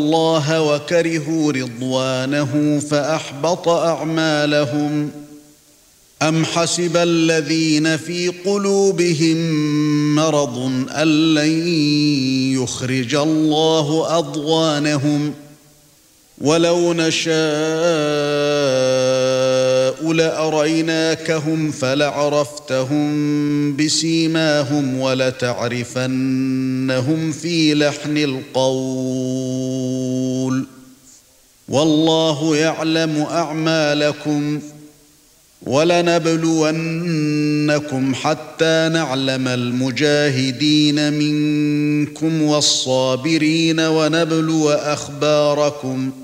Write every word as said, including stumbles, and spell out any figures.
اللَّهَ وَكَرِهُوا رِضْوَانَهُ فَأَحْبَطَ أَعْمَالَهُمْ أَمْ حَسِبَ الَّذِينَ فِي قُلُوبِهِم مَّرَضٌ أَن لَّن يُخْرِجَ اللَّهُ أَضْغَانَهُمْ وَلَوْ نَشَاءُ لَأَرَيْنَاكَهُمْ فَلَعَرَفْتَهُم بِسِيمَاهُمْ وَلَتَعْرِفَنَّهُمْ فِي لَحْنِ الْقَوْلِ وَاللَّهُ يَعْلَمُ أَعْمَالَكُمْ وَلَنَبْلُوَنَّكُمْ حَتَّى نَعْلَمَ الْمُجَاهِدِينَ مِنكُمْ وَالصَّابِرِينَ وَنَبْلُوَ أَخْبَارَكُمْ